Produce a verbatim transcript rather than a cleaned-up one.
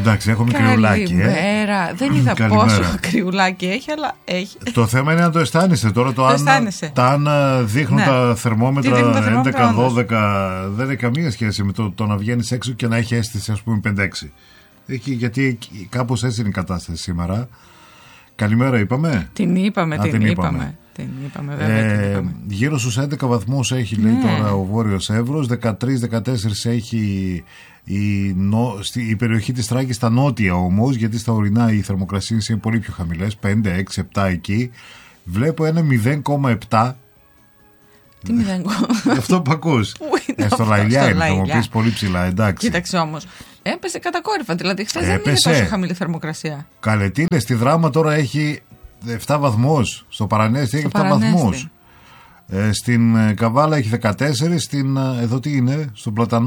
εντάξει, έχουμε κρυουλάκι. Καλημέρα. Ε. Δεν είδα Καλημέρα. πόσο κρυουλάκι έχει, αλλά έχει. Το θέμα είναι να το αισθάνεσαι τώρα. Το, το αν, αισθάνεσαι. τα αν δείχνουν ναι. τα θερμόμετρα έντεκα δώδεκα, δεν έχει καμία σχέση με το, το να βγαίνει έξω και να έχει αίσθηση, ας πούμε, πέντε έξι. Έχει, γιατί κάπως έτσι είναι η κατάσταση σήμερα. Καλημέρα, είπαμε. Την είπαμε, Α, την, την είπαμε. είπαμε. Την είπαμε, βέβαια, ε, την είπαμε. Γύρω στους έντεκα βαθμούς έχει, λέει, ναι. τώρα ο Βόρειος Εύρος. δεκατρία δεκατέσσερα έχει η, νο, στη, η περιοχή της Θράκης, στα νότια όμως, γιατί στα ορεινά οι θερμοκρασίες είναι πολύ πιο χαμηλές, πέντε, έξι, επτά εκεί. Βλέπω ένα μηδέν κόμμα επτά. Τι μηδέν κόμμα επτά? Αυτό που ακούς. ε, στο Λαϊλιά είναι, θα μου πεις πολύ ψηλά, εντάξει. Κοίταξε όμως, έπεσε κατακόρυφα, δηλαδή χθες δεν είναι τόσο χαμηλή θερμοκρασία. Καλέ, τι λες, στη Δράμα τώρα έχει επτά βαθμούς, στο Παρανέστη έχει επτά βαθμούς. Ε, στην Καβάλα έχει δεκατέσσερα, στην, εδώ τι είναι, στον Πλατανό